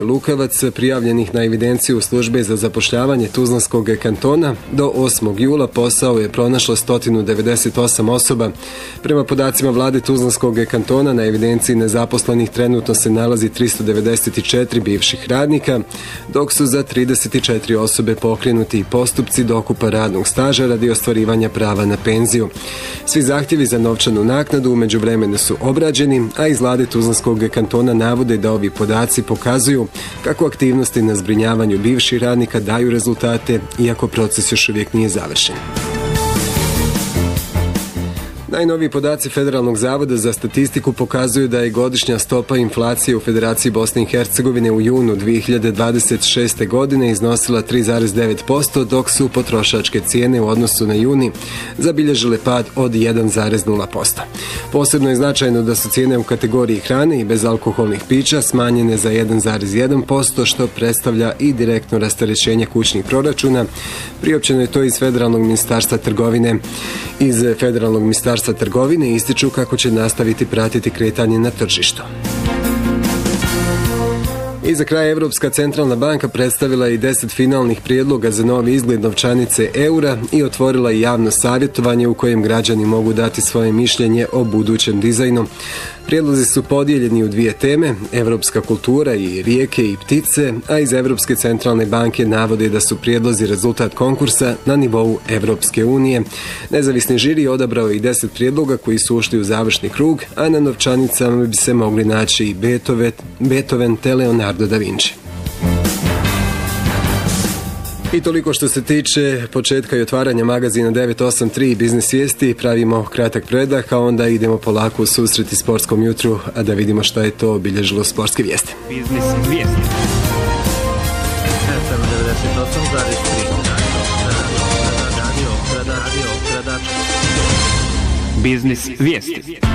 Lukavac prijavljenih na evidenciju službe za zapošljavanje Tuzlanskog kantona do 8. jula posao je pronašlo 198 osoba. Prema podacima vlade Tuzlanskog kantona na evidenciji nezaposlenih trenutno se nalazi 394 bivših radnika, dok su za 34 osobe pokrenuti postupci dokupa radnog staža radi ostvarivanja prava na penziju. Svi zahtjevi za novčanu naknadu u međuvremenu su obrađeni, a iz vlade Tuzlanskog kantona navode da ovi podaci pokazuju kako aktivnosti na zbrinjavanju bivših radnika daju rezultate, iako proces još uvijek nije završen. Najnoviji podaci Federalnog zavoda za statistiku pokazuju da je godišnja stopa inflacije u Federaciji Bosne i Hercegovine u junu 2026. godine iznosila 3,9%, dok su potrošačke cijene u odnosu na juni zabilježile pad od 1,0%. Posebno je značajno da su cijene u kategoriji hrane i bezalkoholnih pića smanjene za 1,1%, što predstavlja i direktno rasterećenje kućnih proračuna. Priopćeno je to iz Federalnog ministarstva trgovine. Iz Federalnog ministarstva trgovine ističu kako će nastaviti pratiti kretanje na tržištu. I za kraj Evropska centralna banka predstavila i 10 finalnih prijedloga za novi izgled novčanice eura i otvorila javno savjetovanje u kojem građani mogu dati svoje mišljenje o budućem dizajnu. Prijedlozi su podijeljeni u dvije teme, evropska kultura i rijeke i ptice, a iz Evropske centralne banke navode da su prijedlozi rezultat konkursa na nivou Evropske unije. Nezavisni žiri odabrao je i 10 prijedloga koji su ušli u završni krug, a na novčanicama bi se mogli naći i Beethoven te Leonardo da Vinci. I toliko što se tiče početka i otvaranja magazina 983 Biznis vijesti. Pravimo kratak predah, a onda idemo polako u susret i sportskom jutru, a da vidimo šta je to obilježilo sportske vijesti. Biznis vijesti. FM 98,3. Biznis vijesti.